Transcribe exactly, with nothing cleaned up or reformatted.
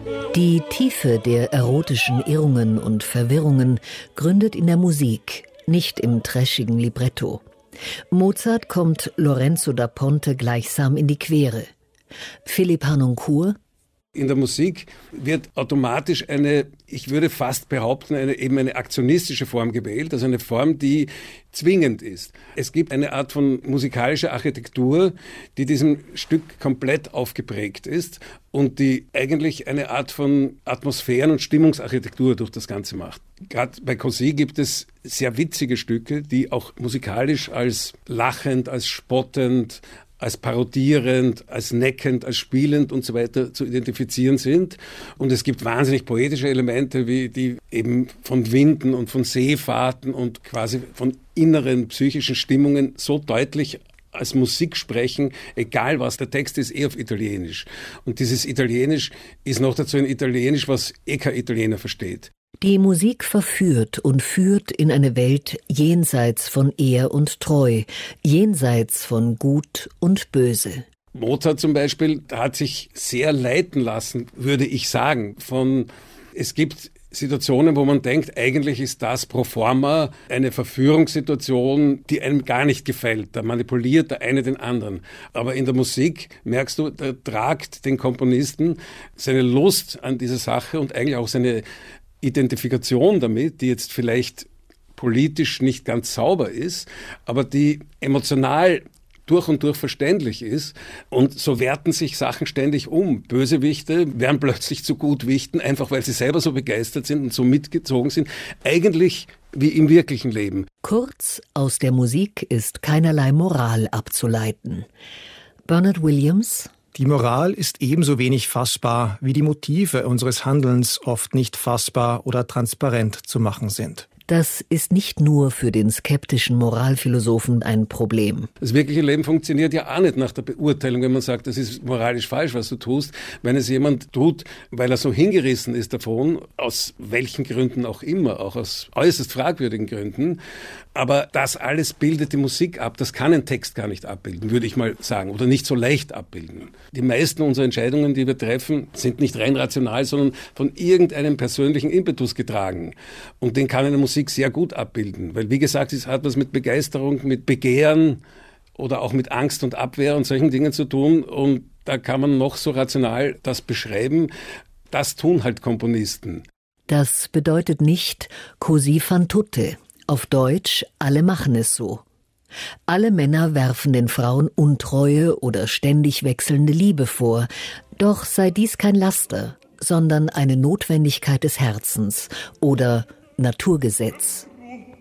Die Tiefe der erotischen Irrungen und Verwirrungen gründet in der Musik, nicht im trashigen Libretto. Mozart kommt Lorenzo da Ponte gleichsam in die Quere. Philipp Harnoncourt: In der Musik wird automatisch eine, ich würde fast behaupten, eine, eben eine aktionistische Form gewählt, also eine Form, die zwingend ist. Es gibt eine Art von musikalischer Architektur, die diesem Stück komplett aufgeprägt ist und die eigentlich eine Art von Atmosphären- und Stimmungsarchitektur durch das Ganze macht. Gerade bei Cosi gibt es sehr witzige Stücke, die auch musikalisch als lachend, als spottend, als parodierend, als neckend, als spielend und so weiter zu identifizieren sind. Und es gibt wahnsinnig poetische Elemente, wie die eben von Winden und von Seefahrten und quasi von inneren psychischen Stimmungen so deutlich als Musik sprechen, egal was. Der Text ist eh auf Italienisch. Und dieses Italienisch ist noch dazu ein Italienisch, was eh kein Italiener versteht. Die Musik verführt und führt in eine Welt jenseits von Ehr und Treu, jenseits von Gut und Böse. Mozart zum Beispiel hat sich sehr leiten lassen, würde ich sagen, von, es gibt Situationen, wo man denkt, eigentlich ist das pro forma eine Verführungssituation, die einem gar nicht gefällt. Da manipuliert der eine den anderen. Aber in der Musik merkst du, da tragt den Komponisten seine Lust an dieser Sache und eigentlich auch seine Identifikation damit, die jetzt vielleicht politisch nicht ganz sauber ist, aber die emotional durch und durch verständlich ist. Und so werten sich Sachen ständig um. Bösewichte werden plötzlich zu Gutwichten, einfach weil sie selber so begeistert sind und so mitgezogen sind. Eigentlich wie im wirklichen Leben. Kurz, aus der Musik ist keinerlei Moral abzuleiten. Bernard Williams: Die Moral ist ebenso wenig fassbar, wie die Motive unseres Handelns oft nicht fassbar oder transparent zu machen sind. Das ist nicht nur für den skeptischen Moralphilosophen ein Problem. Das wirkliche Leben funktioniert ja auch nicht nach der Beurteilung, wenn man sagt, das ist moralisch falsch, was du tust. Wenn es jemand tut, weil er so hingerissen ist davon, aus welchen Gründen auch immer, auch aus äußerst fragwürdigen Gründen. Aber das alles bildet die Musik ab. Das kann ein Text gar nicht abbilden, würde ich mal sagen, oder nicht so leicht abbilden. Die meisten unserer Entscheidungen, die wir treffen, sind nicht rein rational, sondern von irgendeinem persönlichen Impetus getragen. Und den kann eine Musik sehr gut abbilden. Weil, wie gesagt, es hat was mit Begeisterung, mit Begehren oder auch mit Angst und Abwehr und solchen Dingen zu tun. Und da kann man noch so rational das beschreiben. Das tun halt Komponisten. Das bedeutet nicht così fan tutte. Auf Deutsch, alle machen es so. Alle Männer werfen den Frauen Untreue oder ständig wechselnde Liebe vor. Doch sei dies kein Laster, sondern eine Notwendigkeit des Herzens oder Naturgesetz.